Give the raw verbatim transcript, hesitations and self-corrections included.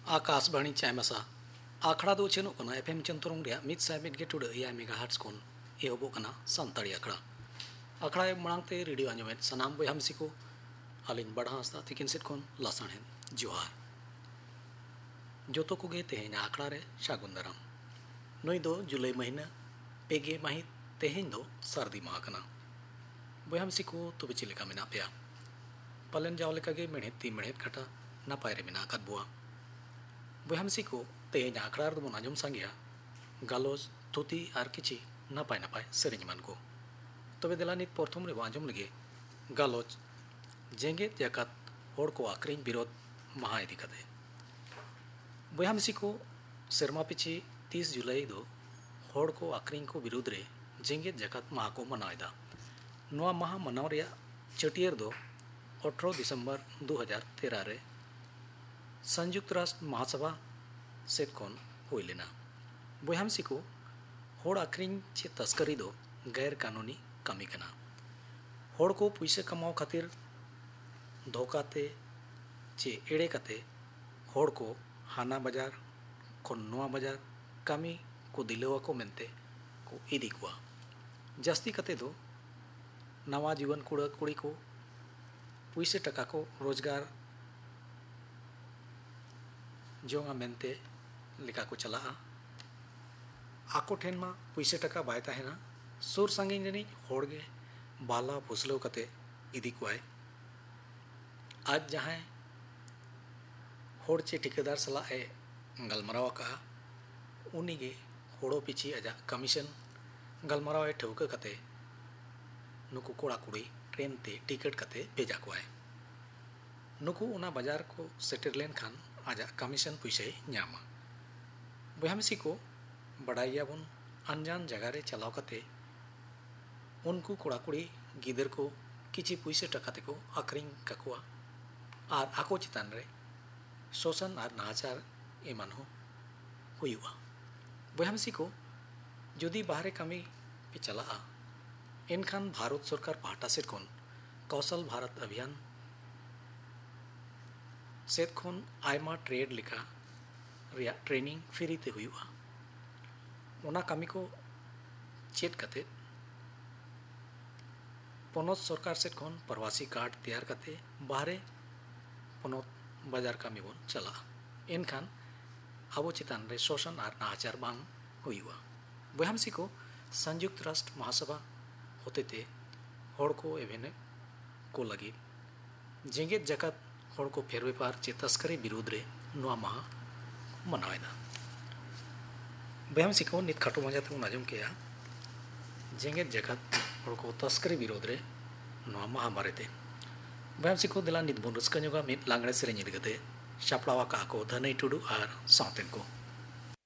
आकाशवाणी चायमासा आखड़ा दो चेनो कना एफएम चंतरों रे मित साय मित गेटुड एया मेगाहर्ट्ज कोन एहोबो कना संताड़ी आखड़ा आखड़ा मांगते रेडियो आंजमेत सनाम बय हमसिको आलिन बड़ा हंसता तिकिन सेट कोन लासण है जोहार जोतो को गे तेहेन आखड़ा रे सागुन दाराम नई दो जुलाई महीना पेगे माही तेहेन दो सर्दी माह कना बय हमसिको तो बिचिले का मेना पेया पलन जावले का गे मेणेत ती मेणेत खटा नापाय रे मेना कात बुआ बय हमसिको तेहेन आखड़ा रे बन आंजम सांगिया गालोज थुती आर किछि नापाय नापाय सेरेंज मान को तबे देला नित प्रथम रे आंजम लगे गालोज जेंगेत जाकात होड़ को आक्रिन विरोध महा इदी कते बय हमसिको सेरमा पिछि तीस जुलाई दो होड़ को आक्रिन को विरोध रे जेंगेत जाकात महा को मनायदा नोआ महा मनाव रे चटियर दो अठारह दिसंबर दो हज़ार तेरह रे संयुक्त राष्ट्र महासभा सेट कोन हुई लेना बय हमसिको होड़ आक्रिन चे तस्करी दो गैर कानूनी कमी कना होड़ को पैसे कमाओ खातिर धोकाते चे एड़े कते होड़ को हाना बाजार को नोआ बाजार कमी को दिलवा को मेनते को इदी कुआ जास्ती कते दो नवा जीवन कुड़ा कुड़ी को पैसे टका को रोजगार जोंगा मेनते लेका को चला आको ठेन मा पैसे टका बाय ताहेना सुर संगिन जनी होड़गे बाला फुसलो कते इदी कुआय आज जहाँ होड़ चे ठिकेदार सला ए गलमराव का उन्हीं गे होड़ो पिछी अजा कमीशन गलमराव ठेवक कते नुकु कोड़ा कुड़ी ट्रेन ते टिकट कते भेजा कुआय नुकु उना बाजार को सेटर लेन खान आजा कमीशन पैसे न्यामा बय हमसिको बड़ाइया बन अनजान जगह रे चलाव कते उनको कोड़ा कुड़ी गिदर को किछि पैसे टकाते को आक्रिन ककुआ और आको चितान रे शोषण और नाचार एमान हो हुआ बय हमसिको जदि बाहरे कमी पे चला एनखान भारत सरकार पाहटा सेट कोन कौशल भारत अभियान सेट कोन आयमा ट्रेड लिखा रिया ट्रेनिंग फ्री ते हुआ ओना कमी को चेत कते पनोत सरकार सेट कोन प्रवासी कार्ड तैयार कते बाहरे पनोत बाजार कमी बन चला एनखान आबो चितान रे शोषण और नाचार बांग हुआ बय हमसिको संयुक्त राष्ट्र महासभा होते थे होड़ को एवेने को लगी जेंगेत जकात होड़ को फेर व्यापार चे तस्करी विरोध रे नोआ महा मनावेदा बय हमसिको नित खाटो मजा ते आंजम केया जेंगेत जकात होड़ को तस्करी विरोध रे नोआ महा मारेते बय हमसिको दिला नित बन रस्का जोगा मित लांगड़े सेरेंज इदगते सापड़ावा का को धनई टुडू और सावतेन को